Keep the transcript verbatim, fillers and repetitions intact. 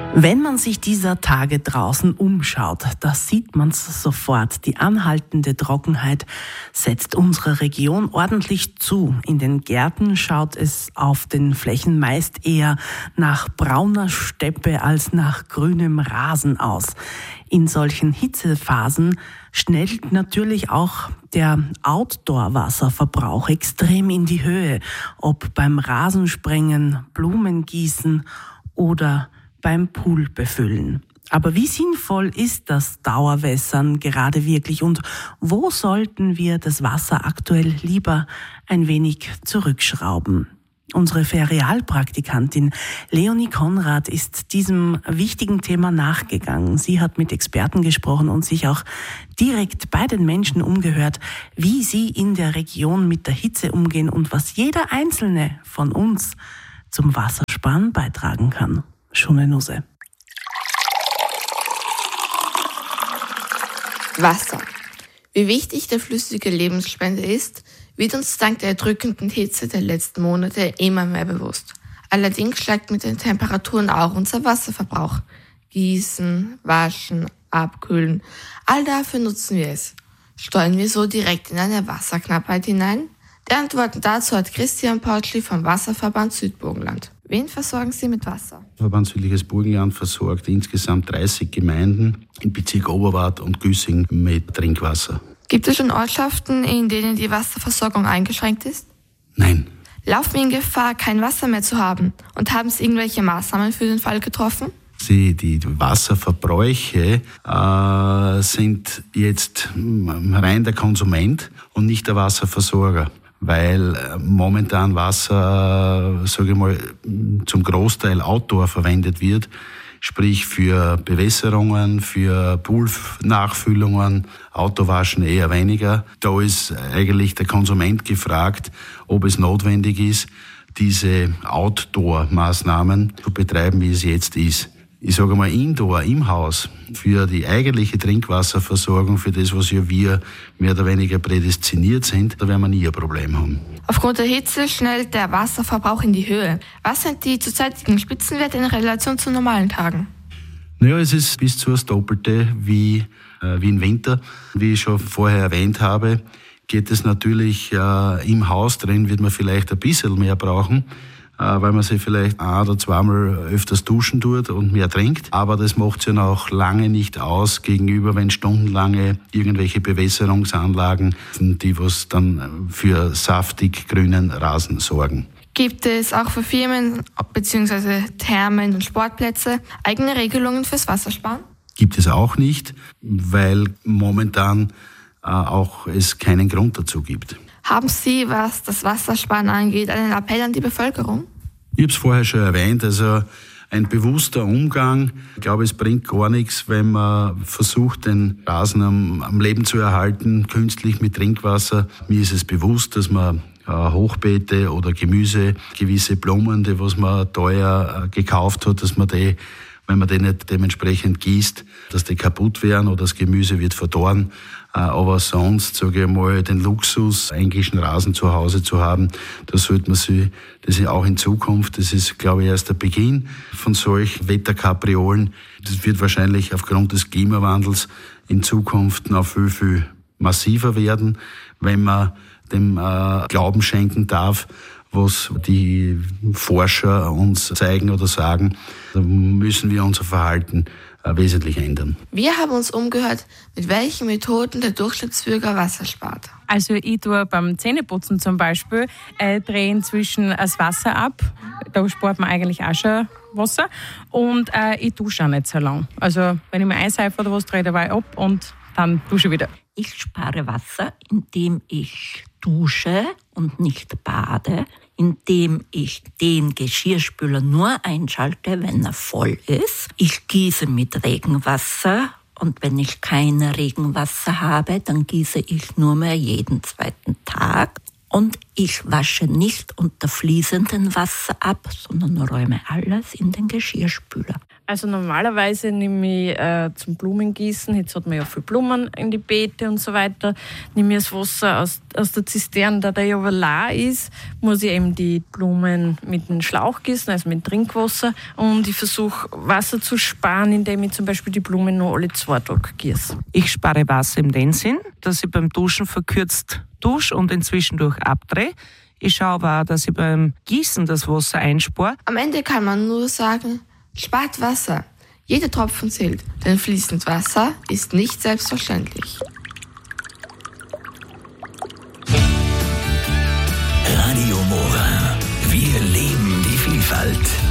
Wenn man sich dieser Tage draußen umschaut, da sieht man's sofort. Die anhaltende Trockenheit setzt unserer Region ordentlich zu. In den Gärten schaut es auf den Flächen meist eher nach brauner Steppe als nach grünem Rasen aus. In solchen Hitzephasen schnellt natürlich auch der Outdoor-Wasserverbrauch extrem in die Höhe. Ob beim Rasensprengen, Blumengießen oder beim Pool befüllen. Aber wie sinnvoll ist das Dauerwässern gerade wirklich und wo sollten wir das Wasser aktuell lieber ein wenig zurückschrauben? Unsere Ferialpraktikantin Leonie Konrad ist diesem wichtigen Thema nachgegangen. Sie hat mit Experten gesprochen und sich auch direkt bei den Menschen umgehört, wie sie in der Region mit der Hitze umgehen und was jeder Einzelne von uns zum Wassersparen beitragen kann. Schöne Nusse. Wasser. Wie wichtig der flüssige Lebensspender ist, wird uns dank der drückenden Hitze der letzten Monate immer mehr bewusst. Allerdings steigt mit den Temperaturen auch unser Wasserverbrauch. Gießen, waschen, abkühlen, all dafür nutzen wir es. Steuern wir so direkt in eine Wasserknappheit hinein? Die Antworten dazu hat Christian Pautschli vom Wasserverband Südburgenland. Wen versorgen Sie mit Wasser? Der Verband Südliches Burgenland versorgt insgesamt dreißig Gemeinden im Bezirk Oberwart und Güssing mit Trinkwasser. Gibt es schon Ortschaften, in denen die Wasserversorgung eingeschränkt ist? Nein. Laufen wir in Gefahr, kein Wasser mehr zu haben? Und haben Sie irgendwelche Maßnahmen für den Fall getroffen? Die, die Wasserverbräuche äh, sind jetzt rein der Konsument und nicht der Wasserversorger. Weil momentan Wasser, sage ich mal, zum Großteil Outdoor verwendet wird, sprich für Bewässerungen, für Poolnachfüllungen, Autowaschen eher weniger. Da ist eigentlich der Konsument gefragt, ob es notwendig ist, diese Outdoor-Maßnahmen zu betreiben, wie es jetzt ist. Ich sage mal, Indoor, im Haus, für die eigentliche Trinkwasserversorgung, für das, was ja wir mehr oder weniger prädestiniert sind, da werden wir nie ein Problem haben. Aufgrund der Hitze schnellt der Wasserverbrauch in die Höhe. Was sind die zurzeitigen Spitzenwerte in Relation zu normalen Tagen? Naja, es ist bis zu das Doppelte wie, äh, wie im Winter. Wie ich schon vorher erwähnt habe, geht es natürlich äh, im Haus drin, wird man vielleicht ein bisschen mehr brauchen, weil man sich vielleicht ein oder zweimal öfters duschen tut und mehr trinkt. Aber das macht sich auch lange nicht aus gegenüber, wenn stundenlange irgendwelche Bewässerungsanlagen, die was dann für saftig grünen Rasen sorgen. Gibt es auch für Firmen bzw. Thermen und Sportplätze eigene Regelungen fürs Wassersparen? Gibt es auch nicht, weil momentan äh, auch es keinen Grund dazu gibt. Haben Sie, was das Wassersparen angeht, einen Appell an die Bevölkerung? Ich habe es vorher schon erwähnt, also ein bewusster Umgang. Ich glaube, es bringt gar nichts, wenn man versucht, den Rasen am, am Leben zu erhalten, künstlich mit Trinkwasser. Mir ist es bewusst, dass man äh, Hochbeete oder Gemüse, gewisse Blumen, die was man teuer äh, gekauft hat, dass man die, wenn man die nicht dementsprechend gießt, dass die kaputt werden oder das Gemüse wird verdorren. Aber sonst, sage ich mal, den Luxus, eigentlich einen Rasen zu Hause zu haben, da sollte man sich, das ist auch in Zukunft, das ist, glaube ich, erst der Beginn von solch Wetterkapriolen. Das wird wahrscheinlich aufgrund des Klimawandels in Zukunft noch viel, viel massiver werden, wenn man dem äh, Glauben schenken darf, was die Forscher uns zeigen oder sagen. Da müssen wir unser Verhalten wesentlich ändern. Wir haben uns umgehört, mit welchen Methoden der Durchschnittsbürger Wasser spart. Also ich tue beim Zähneputzen zum Beispiel, äh, drehe inzwischen das Wasser ab. Da spart man eigentlich auch schon Wasser. Und äh, ich dusche auch nicht so lang. Also wenn ich mir einseife oder was, drehe ich dabei ab und dann dusche ich wieder. Ich spare Wasser, indem ich dusche und nicht bade, indem ich den Geschirrspüler nur einschalte, wenn er voll ist. Ich gieße mit Regenwasser und wenn ich kein Regenwasser habe, dann gieße ich nur mehr jeden zweiten Tag. Und ich wasche nicht unter fließendem Wasser ab, sondern räume alles in den Geschirrspüler. Also normalerweise nehme ich äh, zum Blumengießen, jetzt hat man ja viele Blumen in die Beete und so weiter, nehme ich das Wasser aus, aus der Zisterne. Da der ja aber leer ist, muss ich eben die Blumen mit dem Schlauch gießen, also mit Trinkwasser. Und ich versuche Wasser zu sparen, indem ich zum Beispiel die Blumen nur alle zwei Tage gieße. Ich spare Wasser in dem Sinn, dass ich beim Duschen verkürzt dusche und inzwischen durch abdrehe. Ich schaue aber auch, dass ich beim Gießen das Wasser einspare. Am Ende kann man nur sagen, spart Wasser. Jeder Tropfen zählt, denn fließend Wasser ist nicht selbstverständlich. Radio Mora. Wir leben die Vielfalt.